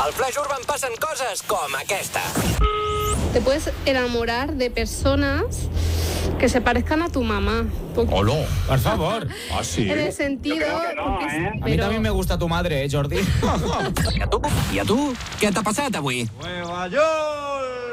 Al Flash Urban passen coses com aquesta. Te puedes enamorar de personas que se parezcan a tu mamá. Hola, por favor. Ah, sí. En el sentido... Yo creo que no, ¿eh? A mí también me gusta tu madre, Jordi. I a tu? Què t'ha passat avui? Nueva York.